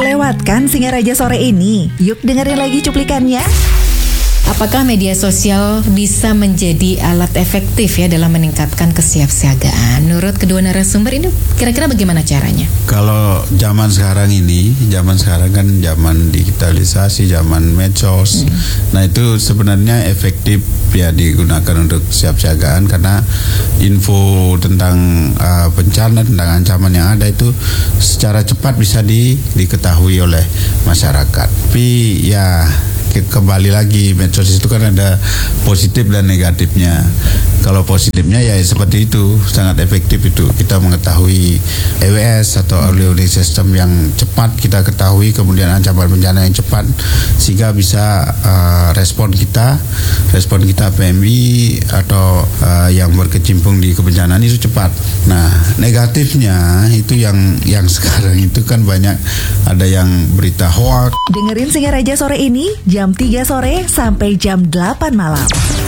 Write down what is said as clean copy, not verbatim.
terlewatkan Singaraja sore ini? Yuk dengerin lagi cuplikannya. Apakah media sosial bisa menjadi alat efektif ya dalam meningkatkan kesiapsiagaan? Menurut kedua narasumber ini kira-kira bagaimana caranya? Kalau zaman sekarang kan zaman digitalisasi, zaman medsos. Nah itu sebenarnya efektif ya digunakan untuk kesiapsiagaan karena info tentang bencana, tentang ancaman yang ada itu secara cepat bisa diketahui oleh masyarakat. Tapi ya kembali lagi, medsos itu kan ada positif dan negatifnya. Kalau positifnya ya seperti itu, sangat efektif itu. Kita mengetahui EWS atau early warning system yang cepat kita ketahui, kemudian ancaman bencana yang cepat, sehingga bisa respon kita PMI atau yang berkecimpung di kebencanaan itu cepat. Nah, negatifnya itu yang sekarang itu kan banyak ada yang berita hoax. Dengerin Singaraja sore ini jam 3 sore sampai jam 8 malam.